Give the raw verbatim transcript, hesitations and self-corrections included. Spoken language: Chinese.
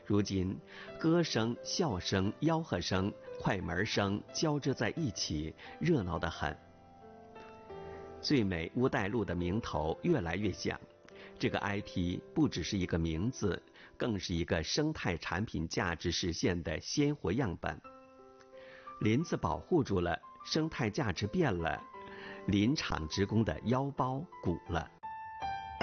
如今，歌声、笑声、吆喝声、快门声交织在一起，热闹得很。最美乌带路的名头越来越响，这个 I T 不只是一个名字，更是一个生态产品价值实现的鲜活样本。林子保护住了，生态价值变了，林场职工的腰包鼓了。